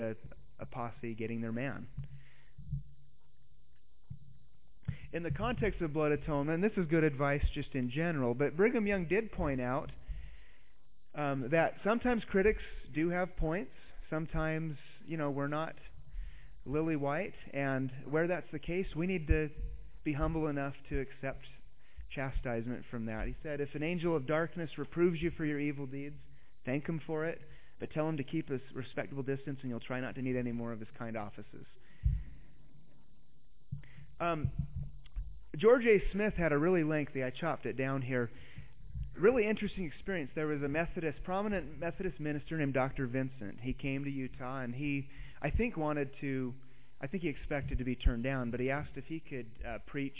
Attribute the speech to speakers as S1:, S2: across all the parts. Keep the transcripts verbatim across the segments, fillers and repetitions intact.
S1: a, a posse getting their man. In the context of blood atonement, and this is good advice just in general, but Brigham Young did point out um, that sometimes critics do have points. Sometimes, you know, we're not lily white, and where that's the case, we need to be humble enough to accept chastisement from that. He said, if an angel of darkness reproves you for your evil deeds, thank him for it, but tell him to keep a respectable distance, and you'll try not to need any more of his kind offices. Um, George A. Smith had a really lengthy, I chopped it down here, really interesting experience. There was a Methodist, prominent Methodist minister named Doctor Vincent. He came to Utah, and he, I think, wanted to, I think he expected to be turned down, but he asked if he could uh, preach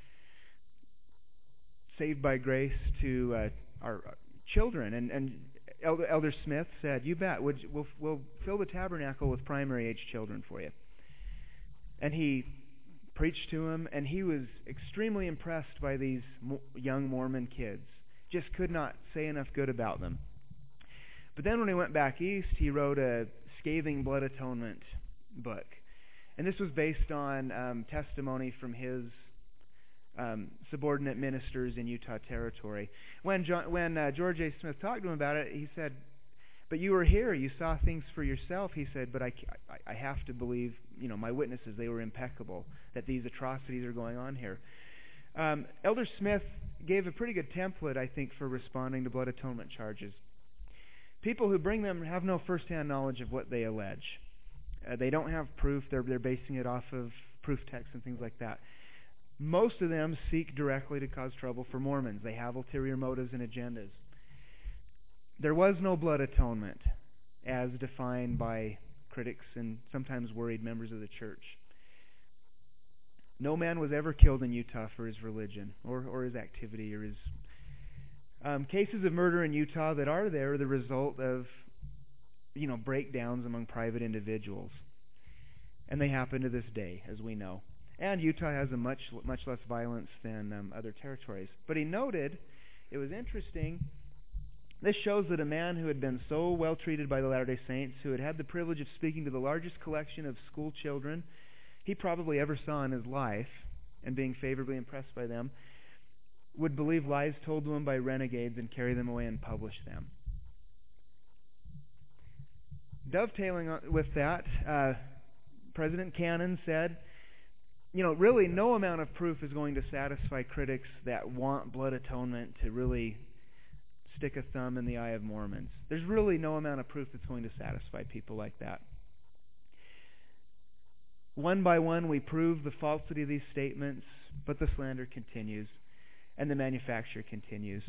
S1: saved by grace to uh, our children. And, and Elder, Elder Smith said, you bet, would, we'll, we'll fill the tabernacle with primary-age children for you. And he preached to him, and he was extremely impressed by these mo- young Mormon kids. Just could not say enough good about them. But then when he went back east, he wrote a scathing blood atonement book. And this was based on um, testimony from his um, subordinate ministers in Utah Territory. When, John, when uh, George A. Smith talked to him about it, he said, but you were here, you saw things for yourself. He said, but I, I, I have to believe, you know, my witnesses, they were impeccable, that these atrocities are going on here. Um, Elder Smith gave a pretty good template, I think, for responding to blood atonement charges. People who bring them have no first-hand knowledge of what they allege. Uh, they don't have proof. They're, they're basing it off of proof texts and things like that. Most of them seek directly to cause trouble for Mormons. They have ulterior motives and agendas. There was no blood atonement as defined by critics and sometimes worried members of the church. No man was ever killed in Utah for his religion or, or his activity or his um, cases of murder in Utah that are there are the result of, you know, breakdowns among private individuals, and they happen to this day, as we know. And Utah has a much much less violence than um, other territories. But he noted, it was interesting. This shows that a man who had been so well treated by the Latter-day Saints, who had had the privilege of speaking to the largest collection of school children he probably ever saw in his life, and being favorably impressed by them, would believe lies told to him by renegades and carry them away and publish them. Dovetailing with that, uh, President Cannon said, you know, really no amount of proof is going to satisfy critics that want blood atonement to really stick a thumb in the eye of Mormons. There's really no amount of proof that's going to satisfy people like that. One by one, we prove the falsity of these statements, but the slander continues, and the manufacture continues.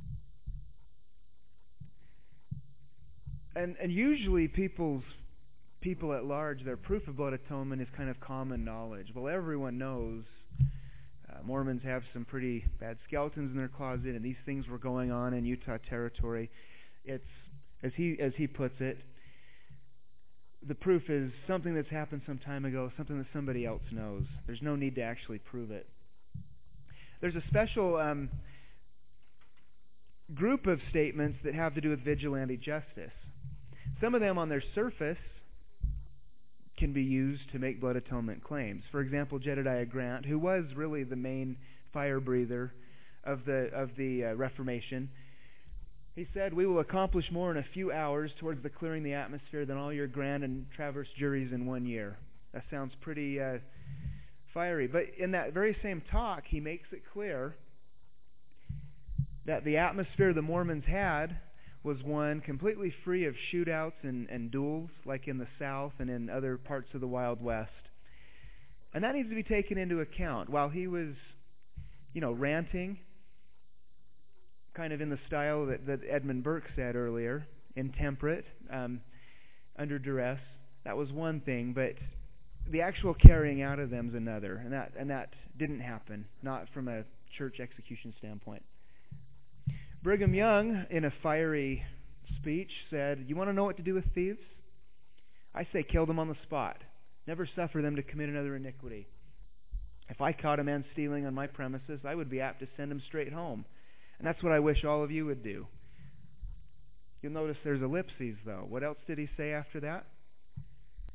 S1: And and usually people's people at large, their proof of blood atonement is kind of common knowledge. Well, everyone knows uh, Mormons have some pretty bad skeletons in their closet, and these things were going on in Utah Territory. It's, as he as he puts it, the proof is something that's happened some time ago, something that somebody else knows. There's no need to actually prove it. There's a special um, group of statements that have to do with vigilante justice. Some of them on their surface can be used to make blood atonement claims. For example, Jedediah Grant, who was really the main fire breather of the of the uh, Reformation, he said, we will accomplish more in a few hours towards the clearing the atmosphere than all your grand and traverse juries in one year. That sounds pretty uh, fiery. But in that very same talk, he makes it clear that the atmosphere the Mormons had was one completely free of shootouts and, and duels like in the South and in other parts of the Wild West. And that needs to be taken into account. While he was, you know, ranting, kind of in the style that, that Edmund Burke said earlier, intemperate, um, under duress, that was one thing, but the actual carrying out of them is another, and that and that didn't happen, not from a church execution standpoint. Brigham Young, in a fiery speech, said, you want to know what to do with thieves? I say kill them on the spot. Never suffer them to commit another iniquity. If I caught a man stealing on my premises, I would be apt to send him straight home. And that's what I wish all of you would do. You'll notice there's ellipses, though. What else did he say after that?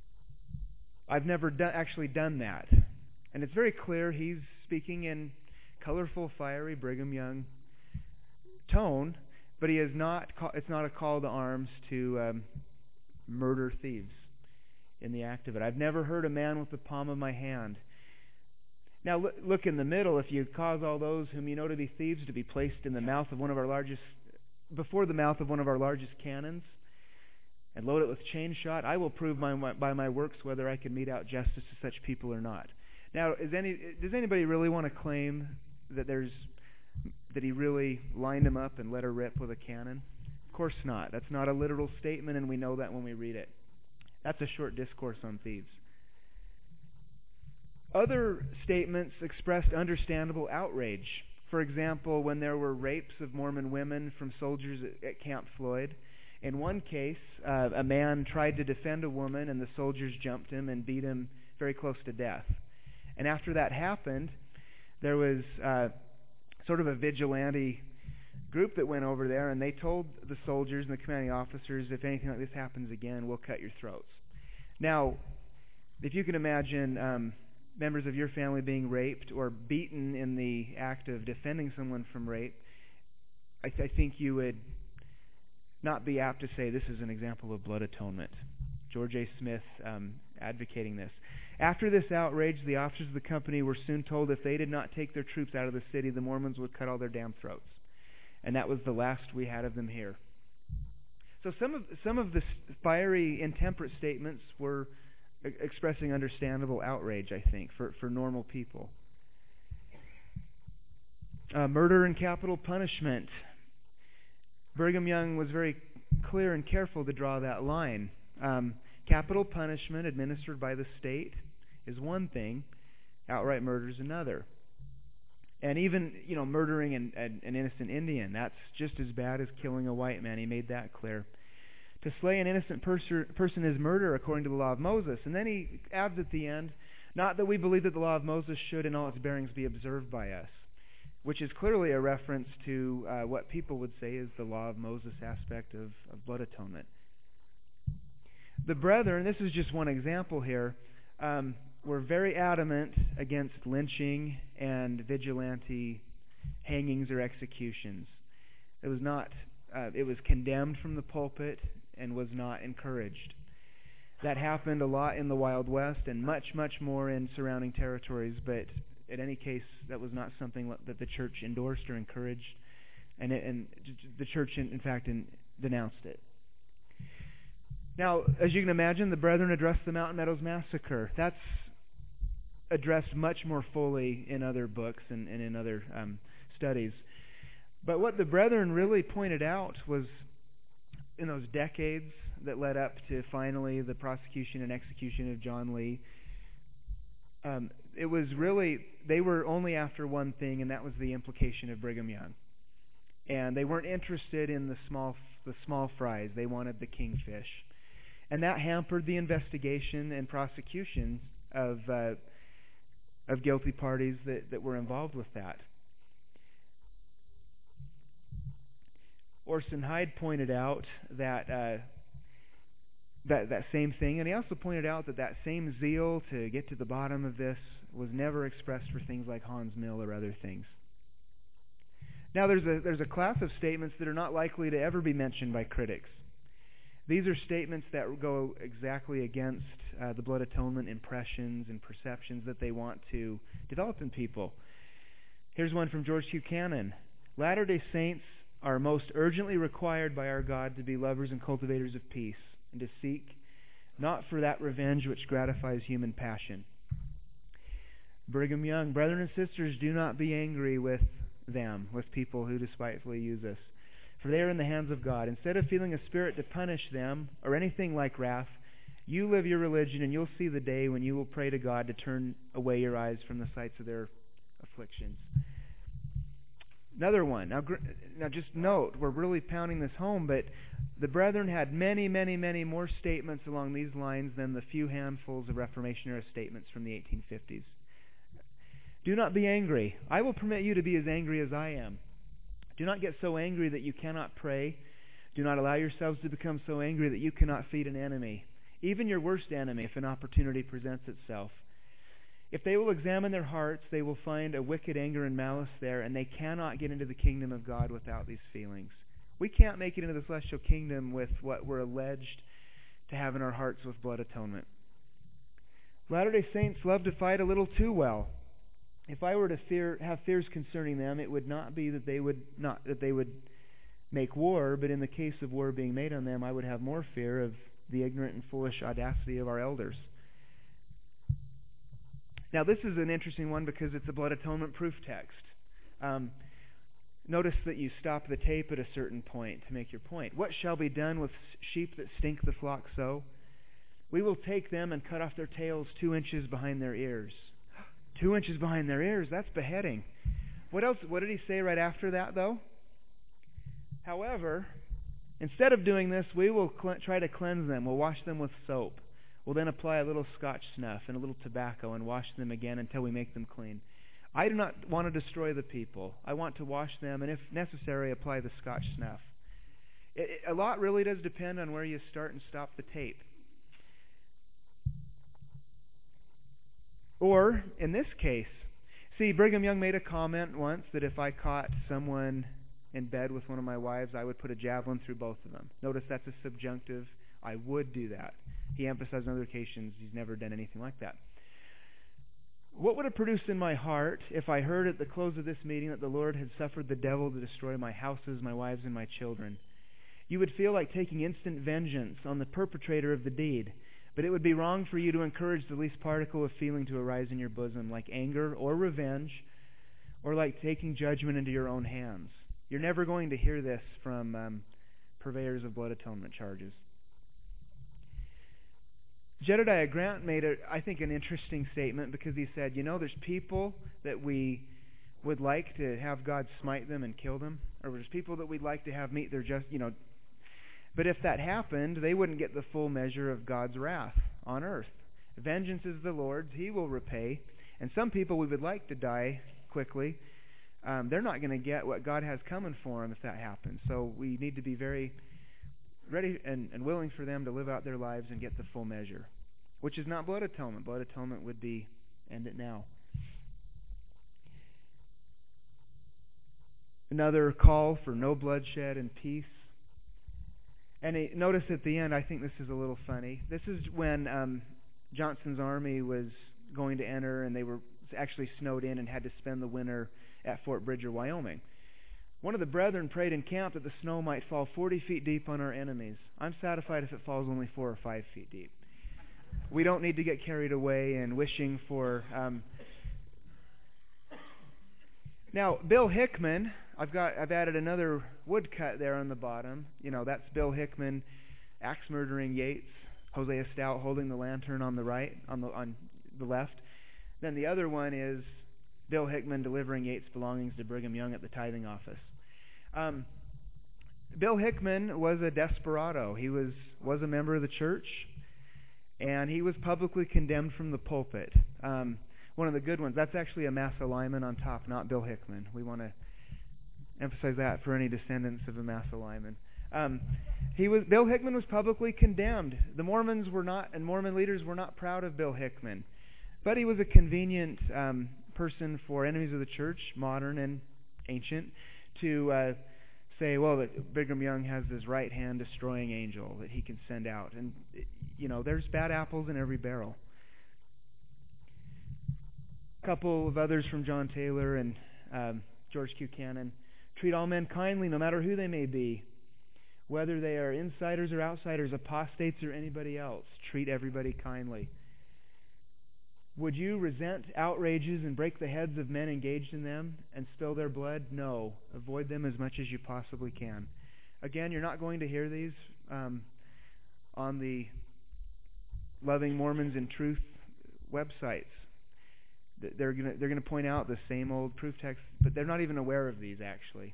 S1: I've never do- actually done that. And it's very clear he's speaking in colorful, fiery Brigham Young tone, but he is not. Ca- it's not a call to arms to um, murder thieves in the act of it. I've never heard a man with the palm of my hand. Now look, look in the middle. If you cause all those whom you know to be thieves to be placed in the mouth of one of our largest, before the mouth of one of our largest cannons, and load it with chain shot, I will prove my, by my works whether I can mete out justice to such people or not. Now, is any, does anybody really want to claim that there's that he really lined him up and let her rip with a cannon? Of course not. That's not a literal statement, and we know that when we read it. That's a short discourse on thieves. Other statements expressed understandable outrage. For example, when there were rapes of Mormon women from soldiers at, at Camp Floyd. In one case, uh, a man tried to defend a woman, and the soldiers jumped him and beat him very close to death. And after that happened, there was uh, sort of a vigilante group that went over there, and they told the soldiers and the commanding officers, if anything like this happens again, we'll cut your throats. Now, if you can imagine um, members of your family being raped or beaten in the act of defending someone from rape, I, th- I think you would not be apt to say this is an example of blood atonement. George A. Smith um, advocating this. After this outrage, the officers of the company were soon told if they did not take their troops out of the city, the Mormons would cut all their damn throats. And that was the last we had of them here. So some of some of the fiery, intemperate statements were e- expressing understandable outrage, I think, for, for normal people. Uh, murder and capital punishment. Brigham Young was very clear and careful to draw that line. Um, capital punishment administered by the state is one thing, outright murder is another. And even, you know, murdering an, an, an innocent Indian, that's just as bad as killing a white man. He made that clear. To slay an innocent pers- person is murder according to the law of Moses. And then he adds at the end, not that we believe that the law of Moses should in all its bearings be observed by us, which is clearly a reference to uh, what people would say is the law of Moses aspect of, of blood atonement. The brethren, this is just one example here, um, were very adamant against lynching and vigilante hangings or executions. It was not. Uh, it was condemned from the pulpit and was not encouraged. That happened a lot in the Wild West and much, much more in surrounding territories. But in any case, that was not something that the church endorsed or encouraged, and, it, and the church, in, in fact, in, denounced it. Now, as you can imagine, the brethren addressed the Mountain Meadows Massacre. That's addressed much more fully in other books and, and in other um, studies. But what the brethren really pointed out was, in those decades that led up to finally the prosecution and execution of John Lee, um, it was really, they were only after one thing, and that was the implication of Brigham Young. And they weren't interested in the small the small fries. They wanted the kingfish. And that hampered the investigation and prosecution of uh, of guilty parties that, that were involved with that. Orson Hyde pointed out that uh, that that same thing, and he also pointed out that that same zeal to get to the bottom of this was never expressed for things like Haun's Mill or other things. Now, there's a there's a class of statements that are not likely to ever be mentioned by critics. These are statements that go exactly against uh, the blood atonement impressions and perceptions that they want to develop in people. Here's one from George Buchanan. Latter-day Saints are most urgently required by our God to be lovers and cultivators of peace, and to seek not for that revenge which gratifies human passion. Brigham Young, brethren and sisters, do not be angry with them, with people who despitefully use us, for they are in the hands of God. Instead of feeling a spirit to punish them, or anything like wrath, you live your religion, and you'll see the day when you will pray to God to turn away your eyes from the sights of their afflictions. Another one. Now, now just note, we're really pounding this home, but the brethren had many, many, many more statements along these lines than the few handfuls of Reformation-era statements from the eighteen fifties. Do not be angry. I will permit you to be as angry as I am. Do not get so angry that you cannot pray. Do not allow yourselves to become so angry that you cannot feed an enemy. even your worst enemy, if an opportunity presents itself. If they will examine their hearts, they will find a wicked anger and malice there, and they cannot get into the kingdom of God without these feelings. We can't make it into the celestial kingdom with what we're alleged to have in our hearts with blood atonement. Latter-day Saints love to fight a little too well. If I were to fear, have fears concerning them, it would not be that they would not that they would make war, but in the case of war being made on them, I would have more fear of the ignorant and foolish audacity of our elders. Now, this is an interesting one because it's a blood atonement proof text. Um, notice that you stop the tape at a certain point to make your point. What shall be done with sheep that stink the flock so? We will take them and cut off their tails two inches behind their ears. Two inches behind their ears, that's beheading. What else? What did he say right after that, though? However, instead of doing this, we will cl- try to cleanse them. We'll wash them with soap. We'll then apply a little Scotch snuff and a little tobacco and wash them again until we make them clean. I do not want to destroy the people. I want to wash them and, if necessary, apply the Scotch snuff. It, it, a lot really does depend on where you start and stop the tape. Or, in this case, see, Brigham Young made a comment once that if I caught someone in bed with one of my wives, I would put a javelin through both of them. Notice that's a subjunctive. I would do that. He emphasized on other occasions he's never done anything like that. What would have produced in my heart if I heard at the close of this meeting that the Lord had suffered the devil to destroy my houses, my wives, and my children? You would feel like taking instant vengeance on the perpetrator of the deed, but it would be wrong for you to encourage the least particle of feeling to arise in your bosom, like anger or revenge, or like taking judgment into your own hands. You're never going to hear this from um, purveyors of blood atonement charges. Jedediah Grant made, a, I think, an interesting statement because he said, you know, there's people that we would like to have God smite them and kill them, or there's people that we'd like to have meet their just, you know, but if that happened, they wouldn't get the full measure of God's wrath on earth. Vengeance is the Lord's. He will repay. And some people we would like to die quickly, um, they're not going to get what God has coming for them if that happens. So we need to be very ready and, and willing for them to live out their lives and get the full measure, which is not blood atonement. Blood atonement would be end it now. Another call for no bloodshed and peace. And it, notice at the end, I think this is a little funny. This is when um, Johnson's army was going to enter, and they were actually snowed in and had to spend the winter at Fort Bridger, Wyoming. One of the brethren prayed in camp that the snow might fall forty feet deep on our enemies. I'm satisfied if it falls only four or five feet deep. We don't need to get carried away and wishing for... Um... Now, Bill Hickman, I've got I've added another woodcut there on the bottom. You know, that's Bill Hickman axe murdering Yates, Hosea Stout holding the lantern on the right, on the on the left. Then the other one is Bill Hickman delivering Yates' belongings to Brigham Young at the tithing office. Um, Bill Hickman was a desperado. He was was a member of the church, and he was publicly condemned from the pulpit. Um, one of the good ones. That's actually a Massa Lyman on top, not Bill Hickman. We want to emphasize that for any descendants of the Massa Lyman. Um, he was Bill Hickman was publicly condemned. The Mormons were not, and Mormon leaders were not proud of Bill Hickman, but he was a convenient um, person for enemies of the church, modern and ancient, to uh, say, well, that Brigham Young has this right hand destroying angel that he can send out, and you know, there's bad apples in every barrel. A couple of others from John Taylor and um, George Q. Cannon. Treat all men kindly, no matter who they may be, whether they are insiders or outsiders, apostates or anybody else. Treat everybody kindly. Would you resent outrages and break the heads of men engaged in them and spill their blood? No. Avoid them as much as you possibly can. Again, you're not going to hear these um, on the Loving Mormons in Truth websites. They're going to they're going to point out the same old proof text, but they're not even aware of these, actually.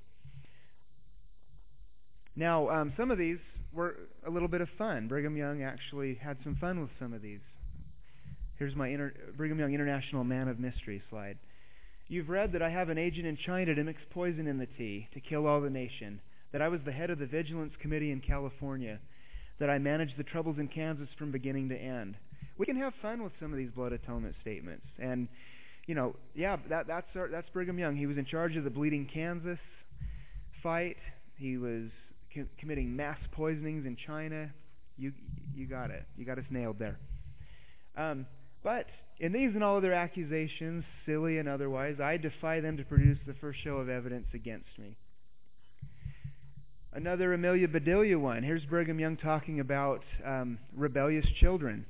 S1: Now, um, some of these were a little bit of fun. Brigham Young actually had some fun with some of these. Here's my inter- Brigham Young International Man of Mystery slide. You've read that I have an agent in China to mix poison in the tea to kill all the nation, that I was the head of the Vigilance Committee in California, that I managed the troubles in Kansas from beginning to end. We can have fun with some of these blood atonement statements. And, you know, yeah, that, that's our, that's Brigham Young. He was in charge of the Bleeding Kansas fight. He was co- committing mass poisonings in China. You you got it. You got us nailed there. Um, but in these and all other accusations, silly and otherwise, I defy them to produce the first show of evidence against me. Another Amelia Bedelia one. Here's Brigham Young talking about um, rebellious children.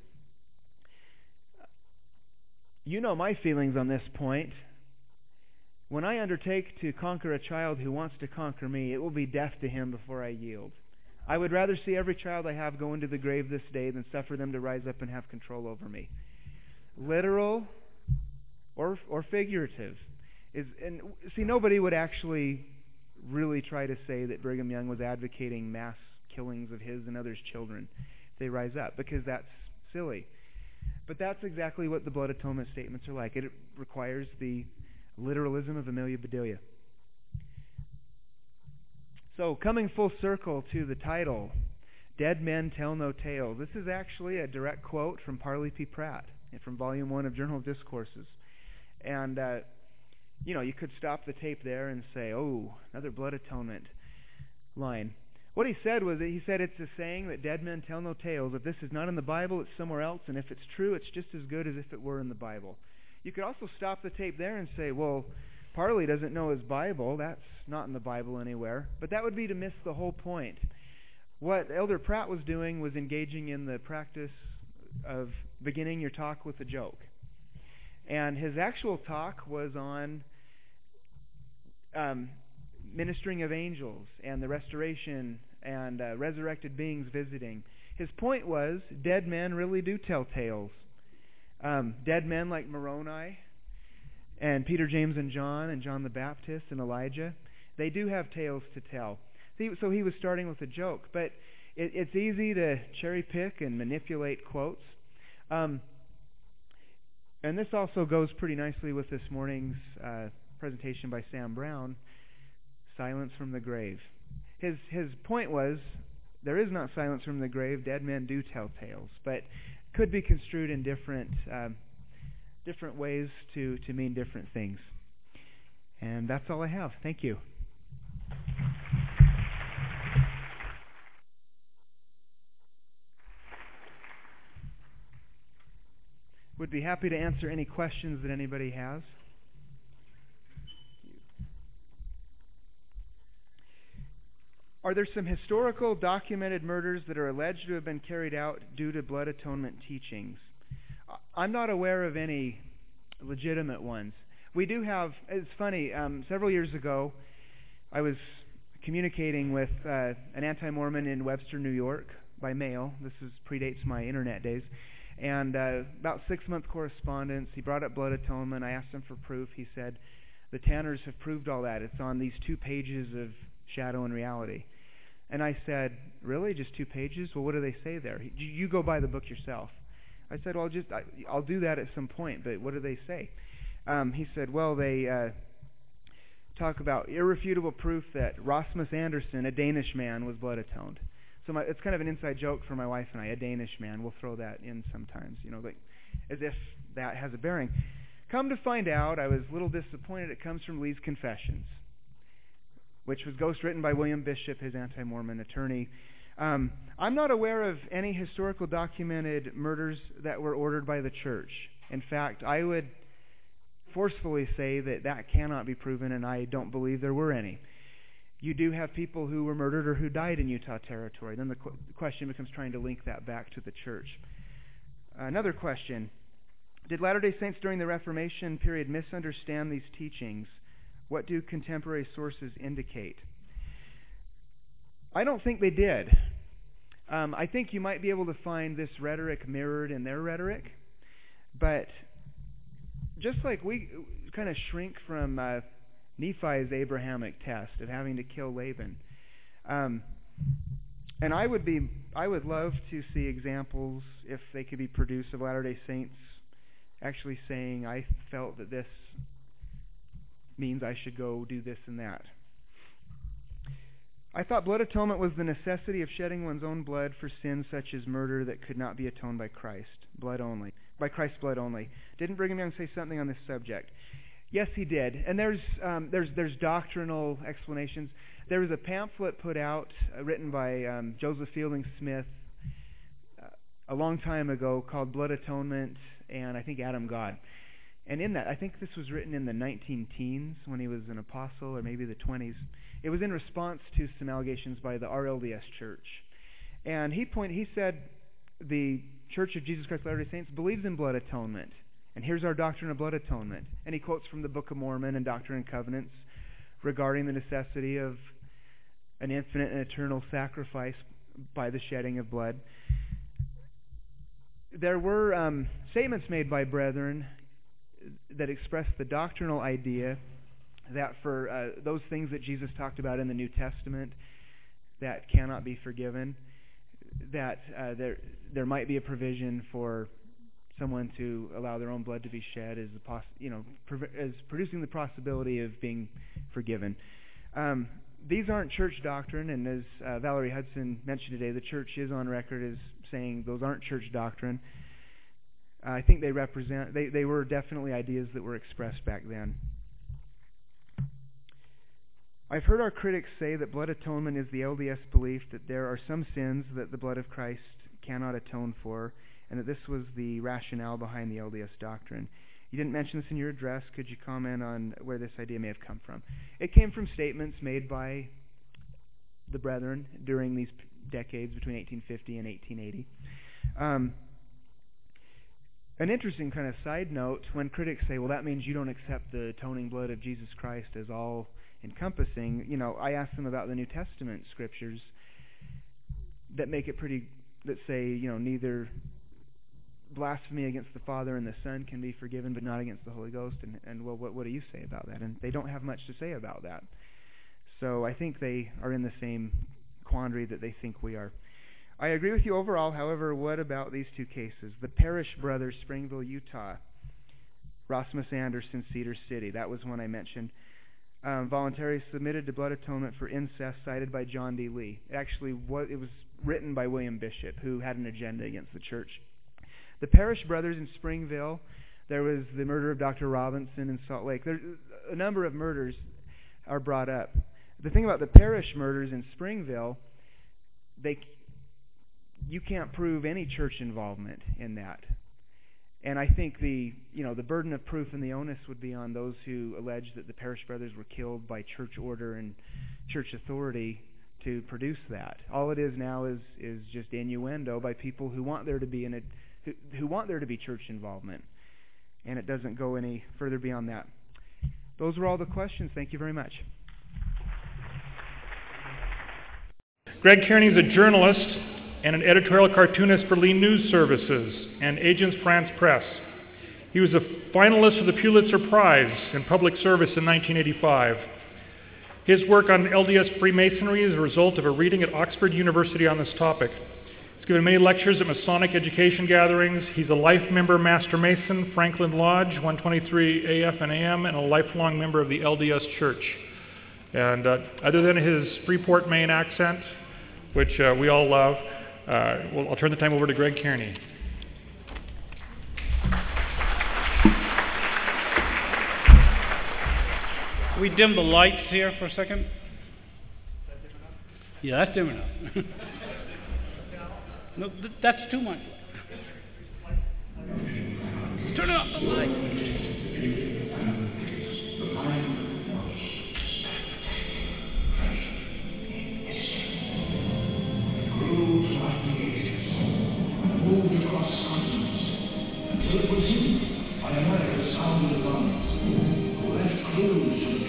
S1: You know my feelings on this point. When I undertake to conquer a child who wants to conquer me, it will be death to him before I yield. I would rather see every child I have go into the grave this day than suffer them to rise up and have control over me. Literal or or figurative is, and see, nobody would actually really try to say that Brigham Young was advocating mass killings of his and others' children if they rise up, because that's silly. But that's exactly what the blood atonement statements are like. It requires the literalism of Amelia Bedelia. So, coming full circle to the title, Dead Men Tell No Tales. This is actually a direct quote from Parley P. Pratt from Volume one of Journal of Discourses. And, uh, you know, you could stop the tape there and say, oh, another blood atonement line. What he said was that he said it's a saying that dead men tell no tales. If this is not in the Bible, it's somewhere else. And if it's true, it's just as good as if it were in the Bible. You could also stop the tape there and say, well, Parley doesn't know his Bible. That's not in the Bible anywhere. But that would be to miss the whole point. What Elder Pratt was doing was engaging in the practice of beginning your talk with a joke. And his actual talk was on um, ministering of angels and the restoration and uh, resurrected beings visiting. His point was, dead men really do tell tales. Um, dead men like Moroni and Peter, James, and John, and John the Baptist and Elijah, they do have tales to tell. So he was starting with a joke, but it, it's easy to cherry pick and manipulate quotes. Um, and this also goes pretty nicely with this morning's uh, presentation by Sam Brown, Silence from the Grave. His his point was, there is not silence from the grave. Dead men do tell tales, but could be construed in different um, different ways to, to mean different things. And that's all I have. Thank you. Would be happy to answer any questions that anybody has. Are there some historical documented murders that are alleged to have been carried out due to blood atonement teachings? I'm not aware of any legitimate ones. We do have, it's funny, um, several years ago I was communicating with uh, an anti-Mormon in Webster, New York by mail. This is predates my internet days. And uh, about six-month correspondence. He brought up blood atonement. I asked him for proof. He said, the Tanners have proved all that. It's on these two pages of Shadow and Reality. And I said, really? Just two pages? Well, what do they say there? He, you go buy the book yourself. I said, well, just I, I'll do that at some point, but what do they say? Um, he said, well, they uh, talk about irrefutable proof that Rasmus Anderson, a Danish man, was blood atoned. So my, it's kind of an inside joke for my wife and I, a Danish man. We'll throw that in sometimes, you know, like as if that has a bearing. Come to find out, I was a little disappointed. It comes from Lee's Confessions, which was ghostwritten by William Bishop, his anti-Mormon attorney. Um, I'm not aware of any historical documented murders that were ordered by the church. In fact, I would forcefully say that that cannot be proven, and I don't believe there were any. You do have people who were murdered or who died in Utah Territory. Then the qu- question becomes trying to link that back to the church. Another question. Did Latter-day Saints during the Reformation period misunderstand these teachings? What do contemporary sources indicate? I don't think they did. Um, I think you might be able to find this rhetoric mirrored in their rhetoric, but just like we kind of shrink from uh, Nephi's Abrahamic test of having to kill Laban, um, and I would be, I would love to see examples, if they could be produced, of Latter-day Saints actually saying, "I felt that this means I should go do this and that." I thought blood atonement was the necessity of shedding one's own blood for sins such as murder that could not be atoned by Christ, blood only, by Christ's blood only. Didn't Brigham Young say something on this subject? Yes, he did. And there's um, there's there's doctrinal explanations. There was a pamphlet put out, uh, written by um, Joseph Fielding Smith uh, a long time ago, called Blood Atonement and I think Adam God. And in that, I think this was written in the nineteen teens when he was an apostle, or maybe the twenties. It was in response to some allegations by the R L D S Church. And he point he said the Church of Jesus Christ of Latter-day Saints believes in blood atonement. And here's our doctrine of blood atonement. And he quotes from the Book of Mormon and Doctrine and Covenants regarding the necessity of an infinite and eternal sacrifice by the shedding of blood. There were um, statements made by brethren that expressed the doctrinal idea that for uh, those things that Jesus talked about in the New Testament that cannot be forgiven, that uh, there there might be a provision for someone to allow their own blood to be shed as a poss- you know prov- as producing the possibility of being forgiven. Um, these aren't church doctrine, and as uh, Valerie Hudson mentioned today, the church is on record as saying those aren't church doctrine. Uh, I think they represent they, they were definitely ideas that were expressed back then. I've heard our critics say that blood atonement is the L D S belief that there are some sins that the blood of Christ cannot atone for, and that this was the rationale behind the L D S doctrine. You didn't mention this in your address. Could you comment on where this idea may have come from? It came from statements made by the brethren during these decades between eighteen fifty and eighteen eighty. Um, an interesting kind of side note, when critics say, well, that means you don't accept the atoning blood of Jesus Christ as all encompassing, you know, I ask them about the New Testament scriptures that make it pretty, that say, you know, neither blasphemy against the Father and the Son can be forgiven, but not against the Holy Ghost. And, and well, what, what do you say about that? And they don't have much to say about that. So I think they are in the same quandary that they think we are. I agree with you overall. However, what about these two cases? The Parrish brothers, Springville, Utah. Rasmus Anderson, Cedar City. That was one I mentioned. Um, voluntarily submitted to blood atonement for incest, cited by John D. Lee. It actually was, it was written by William Bishop, who had an agenda against the church. The Parrish brothers in Springville, there was the murder of Doctor Robinson in Salt Lake. There's a number of murders are brought up. The thing about the Parrish murders in Springville, they you can't prove any church involvement in that. And I think the you know the burden of proof and the onus would be on those who allege that the Parrish brothers were killed by church order and church authority to produce that. All it is now is is just innuendo by people who want there to be an who, who want there to be church involvement, and it doesn't go any further beyond that. Those were all the questions. Thank you very much.
S2: Greg Kearney is a journalist and an editorial cartoonist for Lee News Services and Agence France Press. He was a finalist for the Pulitzer Prize in Public Service in nineteen eighty-five. His work on L D S Freemasonry is a result of a reading at Oxford University on this topic. He's given many lectures at Masonic education gatherings. He's a life member Master Mason, Franklin Lodge, one twenty-three A F and A M, and a lifelong member of the L D S Church. And uh, other than his Freeport, Maine accent, which uh, we all love, uh, well, I'll turn the time over to Greg Kearney.
S3: Can we dim the lights here for a second? Yeah, that's dim enough. No, th- that's too much. Turn off the light.